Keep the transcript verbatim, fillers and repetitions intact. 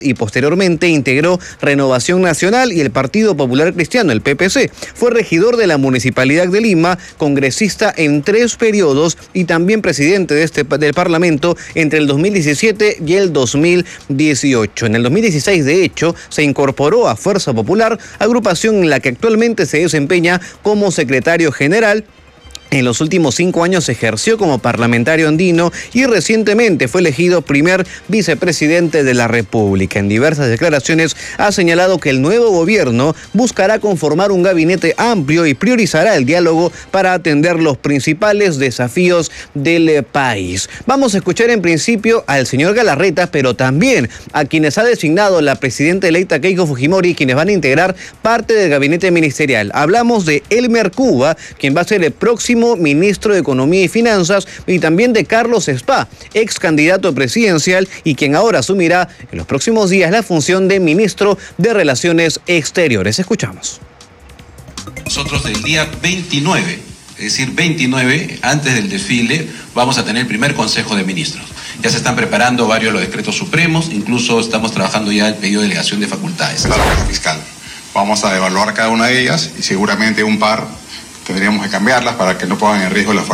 y posteriormente integró Renovación Nacional y el Partido Popular Cristiano, el P P C. Fue regidor de la Municipalidad de Lima, congresista en tres periodos y también presidente de este, del Parlamento entre el dos mil diecisiete y el dos mil dieciocho. En el dos mil dieciséis, de hecho, se incorporó a Fuerza Popular, agrupación en la que actualmente se desempeña como secretario general. En los últimos cinco años ejerció como parlamentario andino y recientemente fue elegido primer vicepresidente de la República. En diversas declaraciones ha señalado que el nuevo gobierno buscará conformar un gabinete amplio y priorizará el diálogo para atender los principales desafíos del país. Vamos a escuchar en principio al señor Galarreta, pero también a quienes ha designado la presidenta electa Keiko Fujimori, quienes van a integrar parte del gabinete ministerial. Hablamos de Elmer Cuba, quien va a ser el próximo ministro de Economía y Finanzas, y también de Carlos Spa, ex candidato presidencial y quien ahora asumirá en los próximos días la función de ministro de Relaciones Exteriores. Escuchamos. Nosotros del día veintinueve, es decir, veintinueve, antes del desfile, vamos a tener el primer Consejo de Ministros. Ya se están preparando varios los decretos supremos, incluso estamos trabajando ya el pedido de delegación de facultades. Claro, fiscal. Vamos a evaluar cada una de ellas y seguramente un par tendríamos que cambiarlas para que no pongan en riesgo la